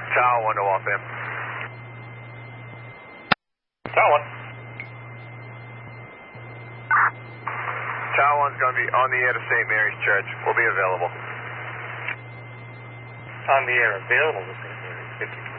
Tower 1 to Waltham. Tower 1. Tower 1's going to be on the air to St. Mary's Church. We'll be available. On the air available to St. Mary's.